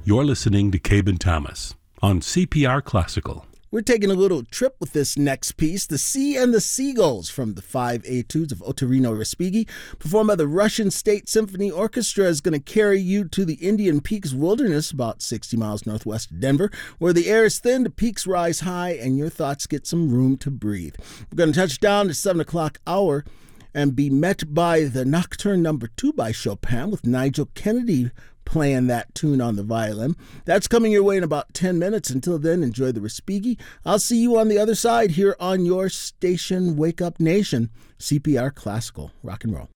You're listening to Cabe & Thomas on CPR Classical. We're taking a little trip with this next piece, The Sea and the Seagulls, from the 5 Etudes of Ottorino Respighi, performed by the Russian State Symphony Orchestra, is going to carry you to the Indian Peaks Wilderness, about 60 miles northwest of Denver, where the air is thin, the peaks rise high, and your thoughts get some room to breathe. We're going to touch down at 7 o'clock hour and be met by the Nocturne No. 2 by Chopin, with Nigel Kennedy playing that tune on the violin. That's coming your way in about 10 minutes. Until then, enjoy the Respighi. I'll see you on the other side here on your station, Wake Up Nation, CPR Classical. Rock and roll.